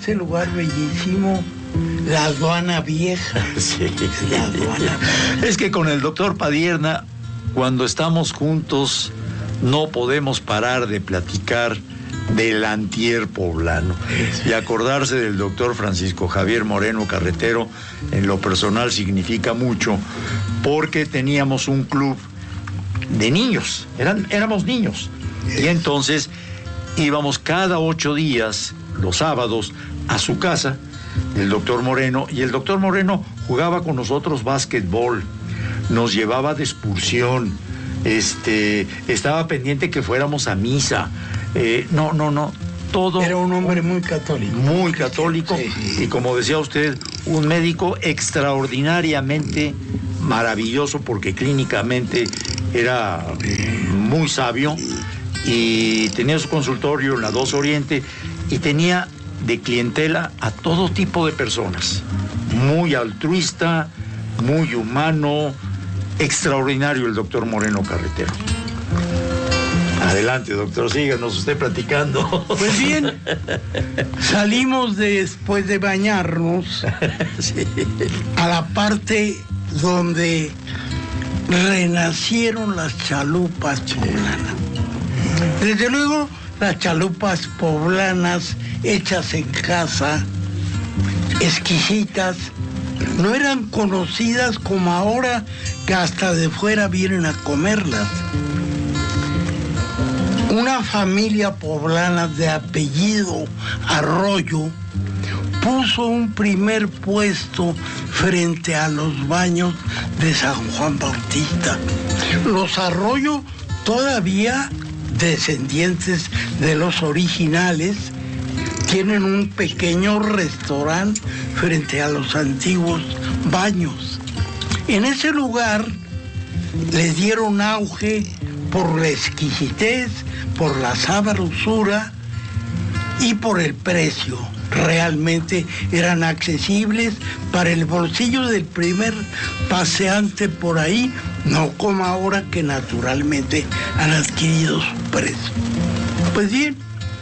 ese lugar bellísimo, la aduana vieja. Sí. La aduana. Es que con el doctor Padierna, cuando estamos juntos, no podemos parar de platicar del antier poblano. Y acordarse del doctor Francisco Javier Moreno Carretero, en lo personal significa mucho, porque teníamos un club de niños, éramos niños. Y entonces íbamos cada 8 días, los sábados, a su casa, el doctor Moreno, y el doctor Moreno jugaba con nosotros básquetbol, nos llevaba de excursión, estaba pendiente que fuéramos a misa. Todo. Era un hombre muy católico. Muy católico, sí. Y como decía usted, un médico extraordinariamente maravilloso, porque clínicamente era muy sabio, y tenía su consultorio en la 2 Oriente, y tenía de clientela a todo tipo de personas. Muy altruista, muy humano, extraordinario el doctor Moreno Carretero. Adelante, doctor, síganos usted platicando. Pues bien, salimos después de bañarnos Sí. a la parte donde renacieron las chalupas poblanas. Desde luego, las chalupas poblanas hechas en casa, exquisitas, no eran conocidas como ahora, que hasta de fuera vienen a comerlas. Una familia poblana de apellido Arroyo puso un primer puesto frente a los baños de San Juan Bautista. Los Arroyo, todavía descendientes de los originales, tienen un pequeño restaurante frente a los antiguos baños. En ese lugar les dieron auge por la exquisitez, por la sabrosura y por el precio. Realmente eran accesibles para el bolsillo del primer paseante por ahí, no como ahora que naturalmente han adquirido su precio. Pues bien,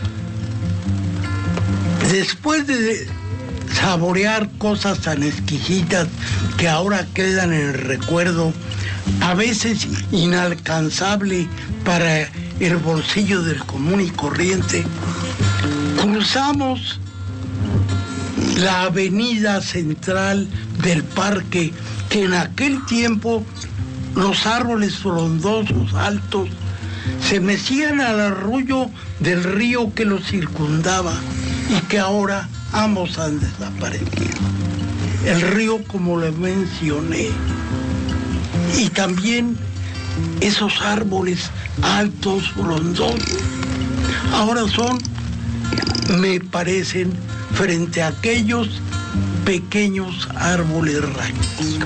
después de saborear cosas tan exquisitas que ahora quedan en el recuerdo, a veces inalcanzable para el bolsillo del común y corriente, cruzamos la avenida central del parque, que en aquel tiempo los árboles frondosos altos se mecían al arrullo del río que los circundaba y que ahora ambos han desaparecido. El río, como le mencioné, y también esos árboles altos, frondosos, ahora son, me parecen, frente a aquellos pequeños árboles raquíticos.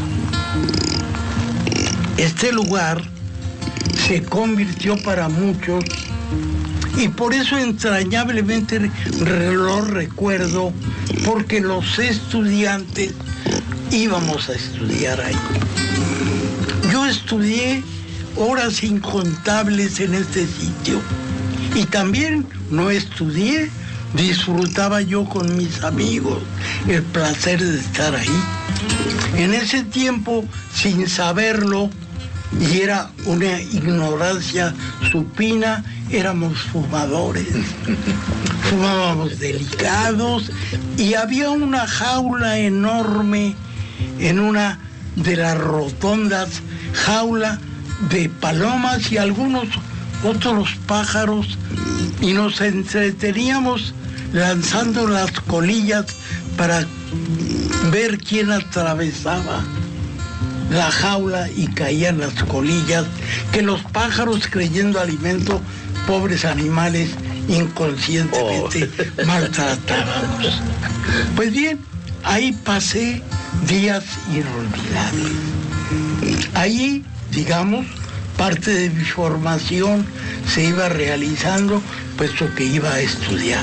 Este lugar se convirtió para muchos, y por eso entrañablemente lo recuerdo, porque los estudiantes íbamos a estudiar ahí. Yo estudié horas incontables en este sitio, y también no estudié, disfrutaba yo con mis amigos el placer de estar ahí. En ese tiempo, sin saberlo, y era una ignorancia supina, éramos fumadores. Fumábamos delicados, y había una jaula enorme en una de las rotondas, jaula de palomas y algunos otros pájaros, y nos entreteníamos lanzando las colillas para ver quién atravesaba la jaula y caían las colillas, que los pájaros, creyendo alimento, pobres animales, inconscientemente maltratábamos. Pues bien, ahí pasé días inolvidables. Ahí, digamos, parte de mi formación se iba realizando, puesto que iba a estudiar.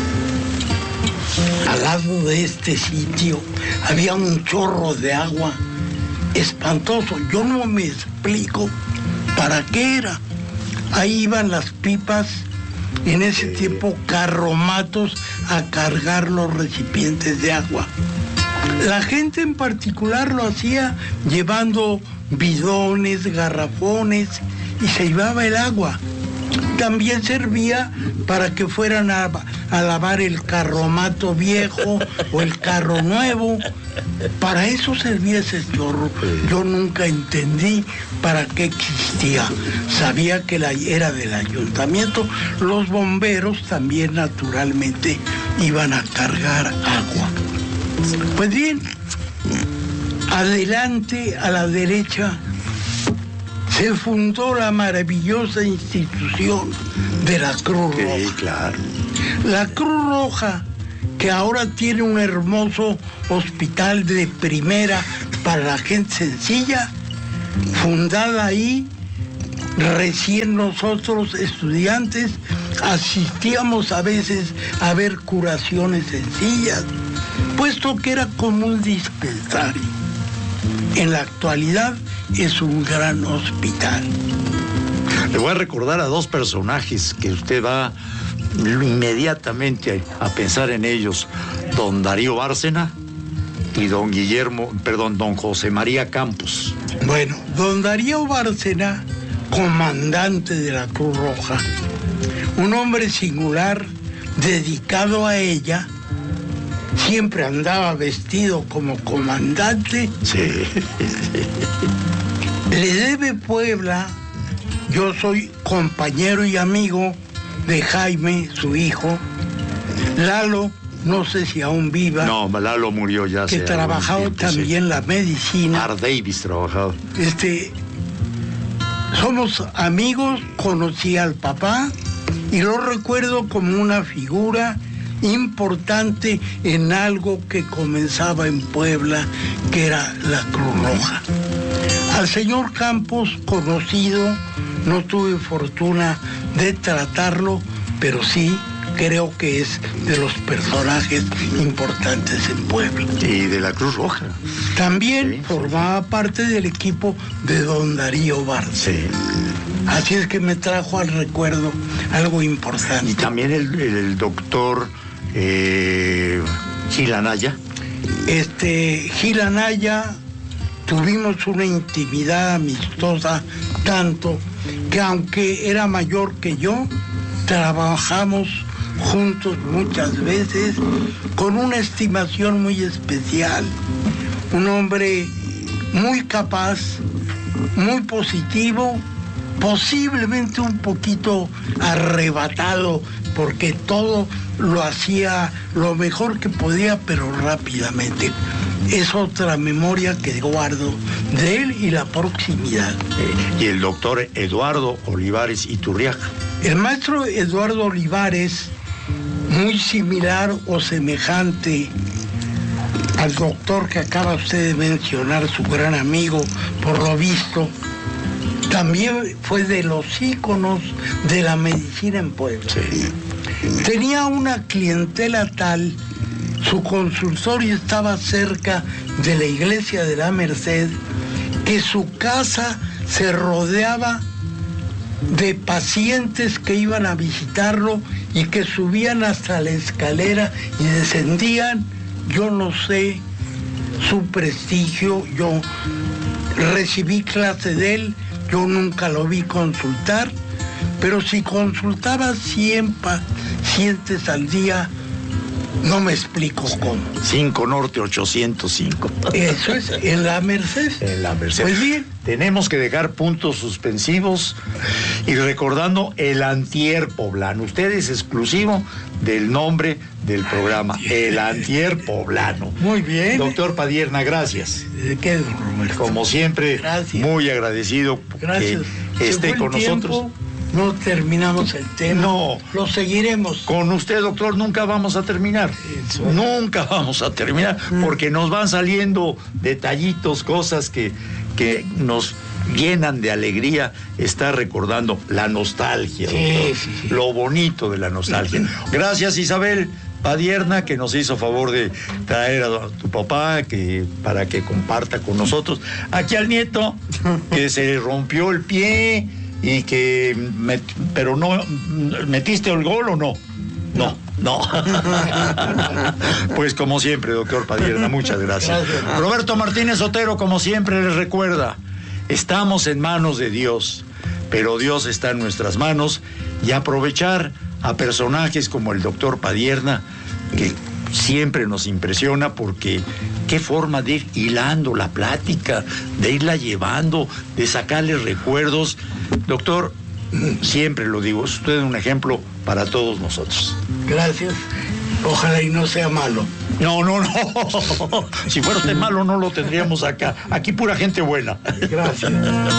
Al lado de este sitio había un chorro de agua espantoso. Yo no me explico para qué era. Ahí iban las pipas en ese tiempo carromatos a cargar los recipientes de agua. La gente en particular lo hacía llevando bidones, garrafones, y se llevaba el agua. También servía para que fueran a lavar el carromato viejo o el carro nuevo. Para eso servía ese chorro. Yo nunca entendí para qué existía. Sabía que era del ayuntamiento. Los bomberos también naturalmente iban a cargar agua. Pues bien, adelante a la derecha se fundó la maravillosa institución de la Cruz Roja. Sí, claro. La Cruz Roja, que ahora tiene un hermoso hospital de primera para la gente sencilla, fundada ahí, recién nosotros estudiantes asistíamos a veces a ver curaciones sencillas, puesto que era como un dispensario. En la actualidad es un gran hospital. Le voy a recordar a dos personajes que usted va inmediatamente a pensar en ellos: don Darío Bárcena y don José María Campos. Bueno, don Darío Bárcena, comandante de la Cruz Roja, un hombre singular, dedicado a ella. Siempre andaba vestido como comandante. Sí. Le debe Puebla. Yo soy compañero y amigo de Jaime, su hijo. Lalo, no sé si aún viva. No, Lalo murió ya. Que trabajaba también sí. La medicina. Art Davis trabajaba. Somos amigos, conocí al papá y lo recuerdo como una figura importante en algo que comenzaba en Puebla, que era la Cruz Roja. Al señor Campos, conocido, no tuve fortuna de tratarlo, pero sí creo que es de los personajes importantes en Puebla. Y de la Cruz Roja. También sí, formaba parte del equipo de don Darío Bárcena. Sí. Así es que me trajo al recuerdo algo importante. Y también el doctor Gil Anaya. Gil Anaya, tuvimos una intimidad amistosa, tanto que aunque era mayor que yo, trabajamos juntos muchas veces con una estimación muy especial. Un hombre muy capaz, muy positivo, posiblemente un poquito arrebatado, porque todo lo hacía lo mejor que podía, pero rápidamente. Es otra memoria que guardo de él y la proximidad. Y el doctor Eduardo Olivares Iturriaga. El maestro Eduardo Olivares, muy similar o semejante al doctor que acaba usted de mencionar, su gran amigo, por lo visto, también fue de los íconos de la medicina en Puebla. Sí. Tenía una clientela tal, su consultorio estaba cerca de la iglesia de la Merced, que su casa se rodeaba de pacientes que iban a visitarlo y que subían hasta la escalera y descendían. Yo no sé su prestigio, yo recibí clase de él, yo nunca lo vi consultar, pero si consultaba 100 pacientes al día, no me explico cómo. 5 Norte 805. Eso es, en la Merced. En la Merced. Pues bien. Tenemos que dejar puntos suspensivos y recordando el Antier Poblano. Usted es exclusivo del nombre del programa, el Antier Poblano. Muy bien. Doctor Padierna, gracias. ¿De qué, don Roberto? Como siempre, gracias. Muy agradecido gracias. Que esté con nosotros. No terminamos el tema. No. Lo seguiremos. Con usted, doctor, nunca vamos a terminar. Eso. Nunca vamos a terminar, porque nos van saliendo detallitos, cosas que nos llenan de alegría estar recordando la nostalgia, sí. Lo bonito de la nostalgia. Gracias, Isabel Padierna, que nos hizo favor de traer a tu papá para que comparta con nosotros. Aquí al nieto, que se rompió el pie y que... pero no... ¿Metiste el gol o no? No. Pues como siempre, doctor Padierna, muchas gracias. Roberto Martínez Otero, como siempre, les recuerda, estamos en manos de Dios, pero Dios está en nuestras manos, y aprovechar a personajes como el doctor Padierna, que siempre nos impresiona, porque qué forma de ir hilando la plática, de irla llevando, de sacarle recuerdos. Doctor, siempre lo digo, es usted un ejemplo para todos nosotros. Gracias. Ojalá y no sea malo. No. Si fuera usted malo, no lo tendríamos acá. Aquí pura gente buena. Gracias.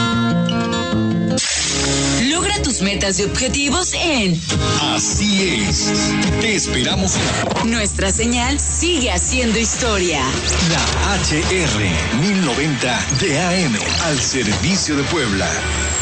Logra tus metas y objetivos en Así es. Te esperamos en nuestra señal. Sigue haciendo historia. la HR 1090 de AM al servicio de Puebla.